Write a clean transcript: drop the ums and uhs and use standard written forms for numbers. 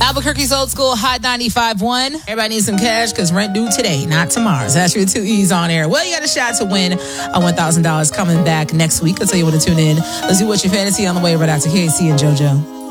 Albuquerque's Old School Hot 95.1. Everybody needs some cash because rent due today, not tomorrow. So that's your 2 E's on air. Well, you got a shot to win $1,000 coming back next week. I'll tell you when to tune in. Let's do What's Your Fantasy on the way right after KC and JoJo.